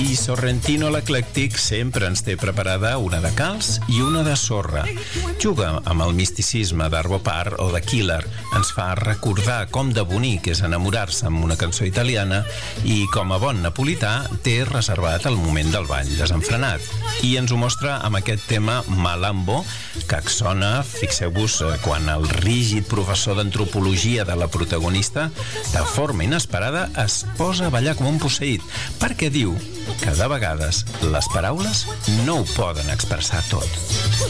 I Sorrentino l'Eclèctic sempre ens té preparada una de calç i una de sorra. Juga amb el misticisme d'Arvo Part o de Killer. Ens fa recordar com de bonic és enamorar-se amb una cançó italiana i, com a bon napolità, té reservat el moment del ball desenfrenat. I ens ho mostra amb aquest tema Malambo, que sona, fixeu-vos, quan el rígid professor d'antropologia de la protagonista, de forma inesperada, es posa a ballar com un posseït, perquè diu que de vegades les paraules no ho poden expressar tot.